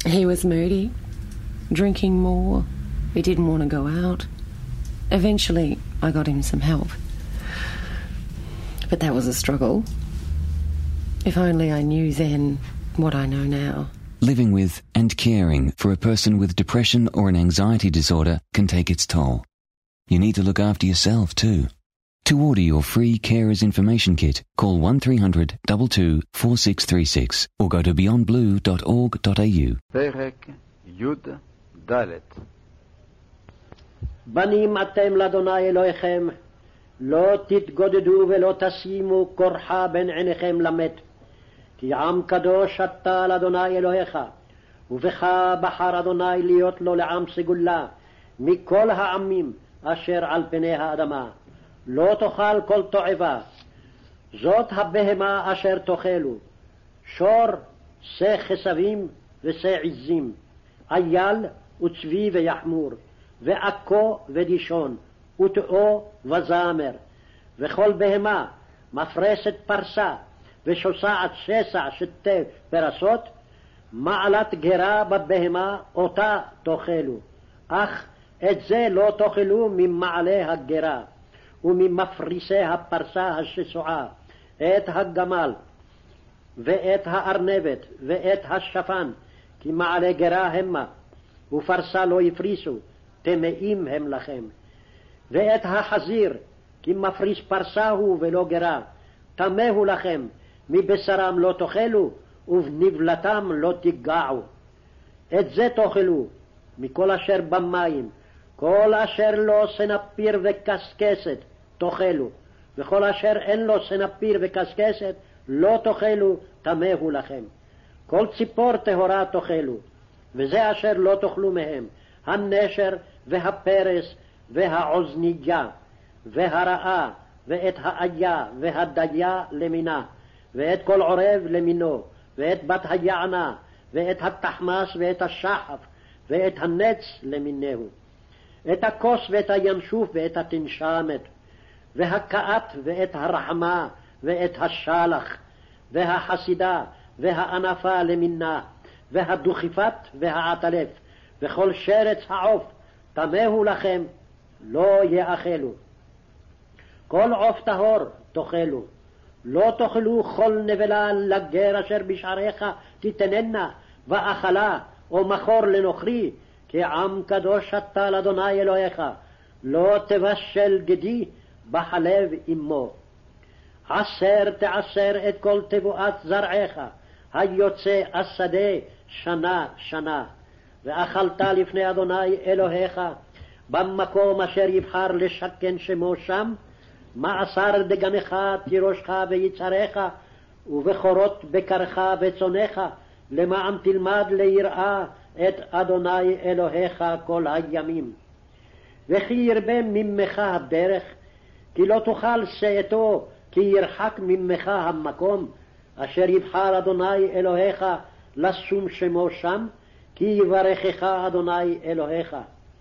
He was moody, drinking more. He didn't want to go out. Eventually, I got him some help. But that was a struggle. If only I knew then what I know now. Living with and caring for a person with depression or an anxiety disorder can take its toll. You need to look after yourself too. To order your free Carers Information Kit, call 1300 22 4636 or go to beyondblue.org.au. פרק י"ד. בנים אתם לאדוני אלוהיכם, לא תתגודדו ולא תשימו כורחה בין עיניכם למת, כי עם קדוש אתה לאדוני אלוהיך, ובך בחר אדוני להיות לו לעם סגולה מכל העמים אשר על פני האדמה. לא תאכל כל תועבה, זאת הבהמה אשר תאכלו, שור, שא חסבים ושא עזים, אייל וצבי ויחמור, ועכו ודישון, ותאו וזמר, וכל בהמה מפרסת פרסה, ושוסעת שסע שתי פרסות, מעלת גרה בבהמה אותה תאכלו, אך את זה לא תאכלו ממעלי הגרה, וממפריסי הפרסה השסועה, את הגמל, ואת הארנבת, ואת השפן, כי מעלי גרה המה, ופרסה לא יפריסו, טמאים הם לכם. ואת החזיר, כי מפריס פרסה הוא ולא גרה, טמא הוא לכם, מבשרם לא תאכלו, ובנבלתם לא תיגעו. את זה תאכלו, מכל אשר במים, כל אשר לו סנפיר וקסקסת תאכלו, וכל אשר אין לו סנפיר וקסקסת לא תאכלו, טמא הוא לכם. כל ציפור טהורה תאכלו, וזה אשר לא תאכלו מהם, הנשר והפרס והעוזניה והרעה ואת האיה והדיה למינה, ואת כל עורב למינו, ואת בת היענה ואת התחמס ואת השחף ואת הנץ למינהו, את הכוס ואת הינשוף ואת התנשמת, והקעת ואת הרחמה ואת השלח, והחסידה והענפה למינה, והדוכיפת והעטלף, וכל שרץ העוף טמאו לכם, לא יאכלו. כל עוף טהור תאכלו, לא תאכלו כל נבלה לגר אשר בשעריך תתננה, ואכלה או מחור לנוכרי, כי עם קדוש אתה לאדוני אלוהיך, לא תבשל גדי בחלב אמו. עשר תעשר את כל תבואת זרעך, היוצא השדה שנה שנה, ואכלת לפני אדוני אלוהיך, במקום אשר יבחר לשכן שמו שם, מעשר דגנך תירושך ויצריך, ובכורות בקרך וצונך, למען תלמד ליראה את אדוני אלוהיך כל הימים. וכי ירבה ממך הדרך, כי לא תאכל שאתו, כי ירחק ממך המקום, אשר יבחר אדוני אלוהיך לשום שמו שם, כי יברכך אדוני אלוהיך.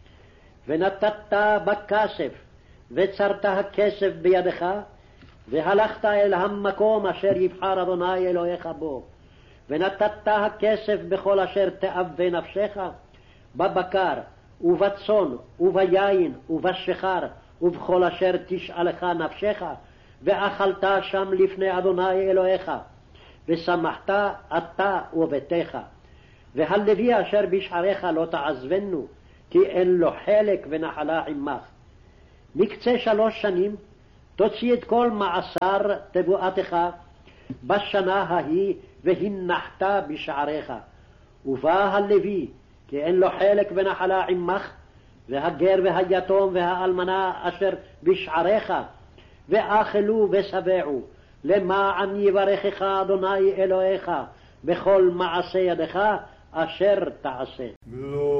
ונתת בכסף, וצרת הכסף בידך, והלכת אל המקום אשר יבחר אדוני אלוהיך בו, ונתת הכסף בכל אשר תאווה נפשך, בבקר ובצאן וביין ובשחר ובכל אשר תשאלך נפשך, ואכלת שם לפני אדוני אלוהיך, ושמחת אתה וביתך. והלוי אשר בשעריך לא תעזבנו, כי אין לו חלק ונחלה עמך. מקצה 3 שנים תוציא את כל מעשר תבואתך בשנה ההיא, והנחת בשעריך. ובא הלוי, כי אין לו חלק ונחלה עמך, והגר והיתום והאלמנה אשר בשעריך, ואכלו ושבעו, למען יברכך אדוני אלוהיך בכל מעשה ידך אשר תעשה.